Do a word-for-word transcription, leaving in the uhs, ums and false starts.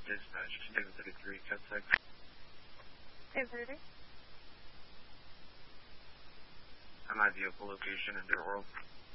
Dispatch to David thirty-three, Cut six. David thirty-three? I'm at vehicle location in Dirt World.